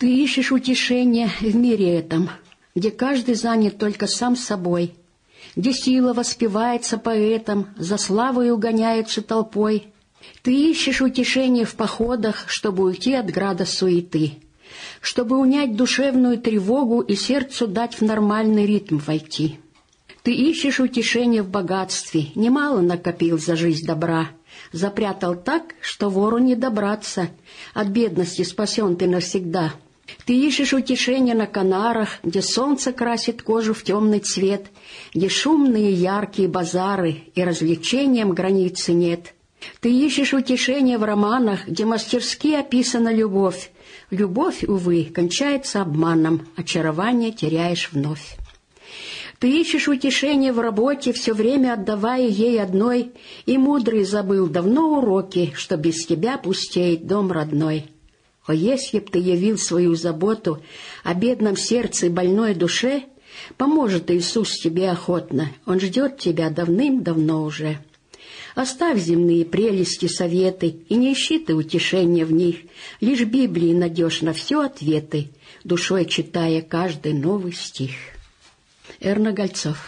Ты ищешь утешения в мире этом, где каждый занят только сам собой, где сила воспевается поэтом, за славою гоняется толпой. Ты ищешь утешения в походах, чтобы уйти от града суеты, чтобы унять душевную тревогу и сердцу дать в нормальный ритм войти. Ты ищешь утешения в богатстве, немало накопил за жизнь добра, запрятал так, что вору не добраться, от бедности спасен ты навсегда. Ты ищешь утешения на Канарах, где солнце красит кожу в темный цвет, где шумные яркие базары и развлечениям границы нет. Ты ищешь утешения в романах, где мастерски описана любовь. Любовь, увы, кончается обманом, очарование теряешь вновь. Ты ищешь утешения в работе, все время отдавая ей одной, и мудрый забыл давно уроки, что без тебя пустеет дом родной. О, если б ты явил свою заботу о бедном сердце и больной душе, поможет Иисус тебе охотно, Он ждет тебя давным-давно уже. Оставь земные прелести, советы, и не ищи ты утешения в них, лишь Библии найдешь на все ответы, душой читая каждый новый стих. Эрна Гольцов.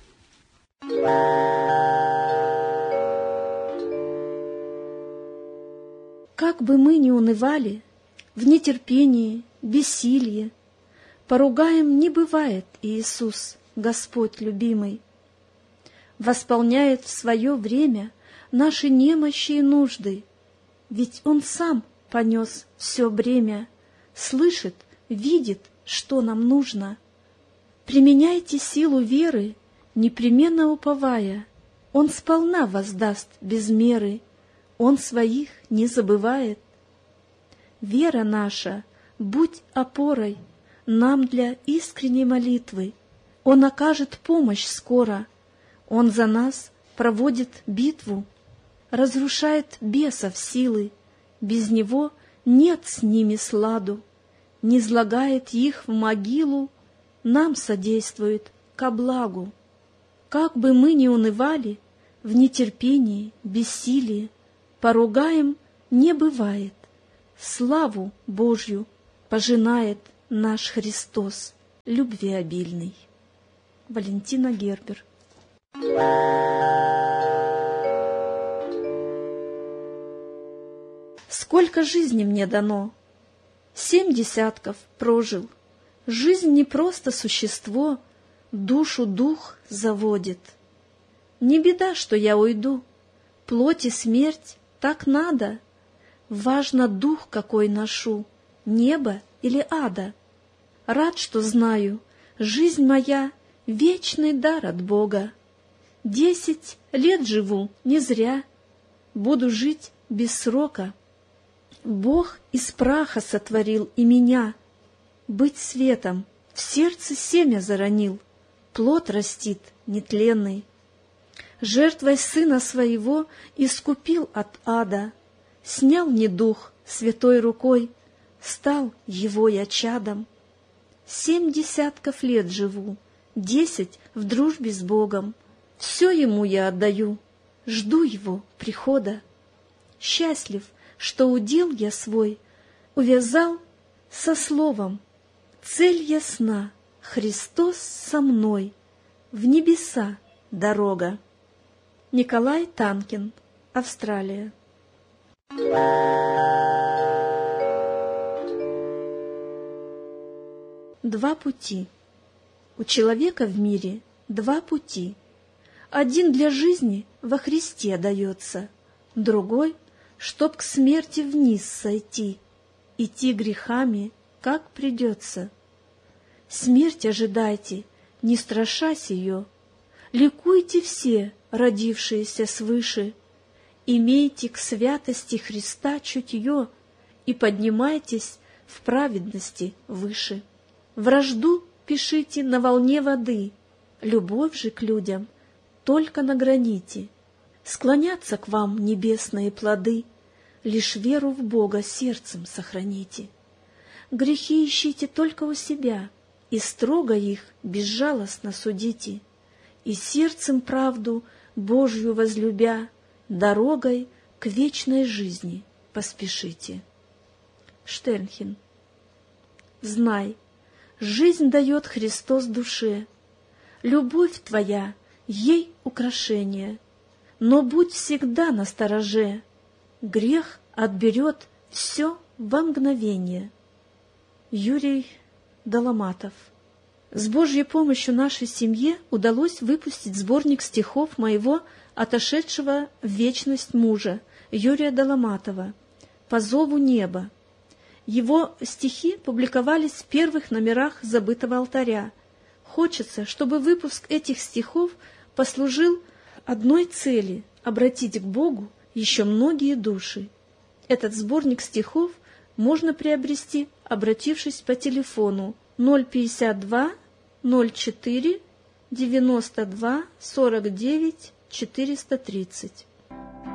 Как бы мы ни унывали, в нетерпении, бессилье, поругаем не бывает Иисус, Господь любимый. Восполняет в свое время наши немощи и нужды, ведь Он сам понес все бремя, слышит, видит, что нам нужно. Применяйте силу веры, непременно уповая, Он сполна воздаст без меры, Он своих не забывает. Вера наша, будь опорой нам для искренней молитвы, Он окажет помощь скоро, Он за нас проводит битву, разрушает бесов силы, без Него нет с ними сладу, низлагает их в могилу, нам содействует ко благу. Как бы мы ни унывали, в нетерпении, бессилии, поругаем не бывает. Славу Божью пожинает наш Христос, любвеобильный. Валентина Гербер. Сколько жизни мне дано! 7 десятков прожил. Жизнь не просто существо, душу дух заводит. Не беда, что я уйду, плоть и смерть так надо. Важно дух, какой ношу, неба или ада. Рад, что знаю, жизнь моя — вечный дар от Бога. 10 лет живу не зря, буду жить без срока. Бог из праха сотворил и меня, быть светом в сердце семя заронил, плод растит нетленный. Жертвой Сына Своего искупил от ада, снял недух святой рукой, стал Его я чадом. 7 десятков лет живу, 10 в дружбе с Богом, все Ему я отдаю, жду Его прихода. Счастлив, что удел я свой увязал со словом: цель ясна, Христос со мной, в небеса дорога. Николай Танкин, Австралия. Два пути. У человека в мире 2 пути. Один для жизни во Христе дается, другой, чтоб к смерти вниз сойти, идти грехами, как придется. Смерть ожидайте, не страшась ее, ликуйте все, родившиеся свыше, имейте к святости Христа чутье и поднимайтесь в праведности выше. Вражду пишите на волне воды, любовь же к людям только на граните. Склонятся к вам небесные плоды, лишь веру в Бога сердцем сохраните. Грехи ищите только у себя, и строго их безжалостно судите, и сердцем правду Божью возлюбя, дорогой к вечной жизни поспешите. Штернхен. знай, жизнь дает Христос душе, любовь твоя ей украшение, но будь всегда настороже, грех отберет все во мгновение. Юрий Доломатов. С Божьей помощью нашей семье удалось выпустить сборник стихов моего отошедшего в вечность мужа Юрия Доломатова «По зову неба». Его стихи публиковались в первых номерах «Забытого алтаря». Хочется, чтобы выпуск этих стихов послужил одной цели — обратить к Богу еще многие души. Этот сборник стихов можно приобрести, обратившись по телефону 052 04 92 49 430.